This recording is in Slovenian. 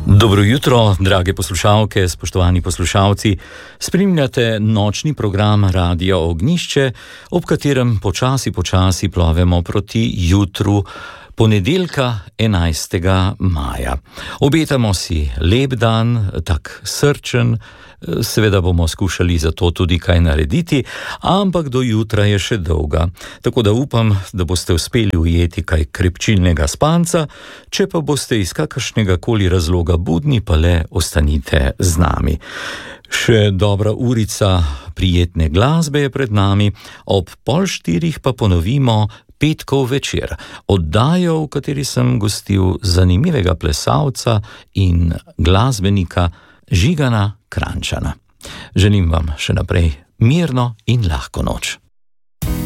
Dobro jutro, drage poslušalke, spoštovani poslušalci. Spremljate nočni program Radia Ognjišče, ob katerem počasi plovemo proti jutru ponedeljka 11. maja. Obetamo si lep dan, tak srčen, seveda bomo skušali za to tudi kaj narediti, ampak do jutra je še dolga. Tako da upam, da boste uspeli ujeti kaj krepčilnega spanca, če pa boste iz kakršnega koli razloga budni, pa le ostanite z nami. Še dobra urica prijetne glasbe je pred nami, ob 3:30 pa ponovimo petkov večer, oddajo, v kateri sem gostil zanimivega plesalca in glasbenika Žigana Kranjčana. Želim vam še naprej mirno in lahko noč.